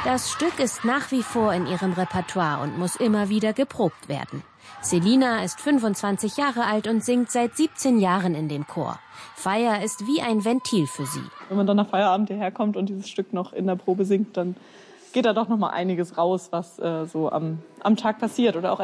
Das Stück ist nach wie vor in ihrem Repertoire und muss immer wieder geprobt werden. Selina ist 25 Jahre alt und singt seit 17 Jahren in dem Chor. Feier ist wie ein Ventil für sie. Wenn man dann nach Feierabend hierher kommt und dieses Stück noch in der Probe singt, dann geht da doch noch mal einiges raus, was so am Tag passiert oder auch